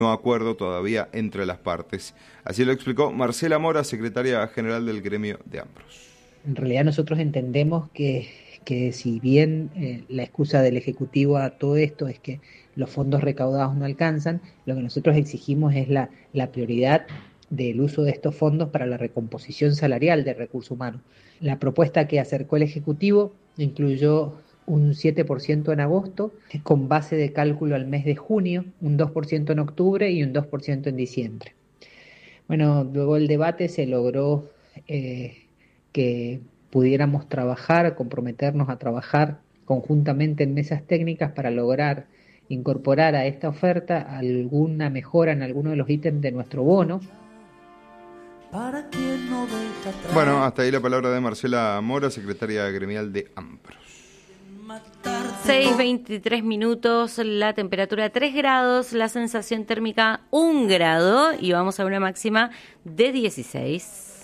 no acuerdo todavía entre las partes. Así lo explicó Marcela Mora, secretaria general del gremio de AMPROS. En realidad nosotros entendemos que si bien la excusa del Ejecutivo a todo esto es que los fondos recaudados no alcanzan, lo que nosotros exigimos es la prioridad del uso de estos fondos para la recomposición salarial del recurso humano. La propuesta que acercó el Ejecutivo incluyó un 7% en agosto, con base de cálculo al mes de junio, un 2% en octubre y un 2% en diciembre. Bueno, luego del debate se logró que pudiéramos trabajar, comprometernos a trabajar conjuntamente en mesas técnicas para lograr incorporar a esta oferta alguna mejora en alguno de los ítems de nuestro bono. Bueno, hasta ahí la palabra de Marcela Mora, secretaria gremial de AMPROS. 6:23 minutos, la temperatura 3 grados, la sensación térmica 1 grado y vamos a una máxima de 16.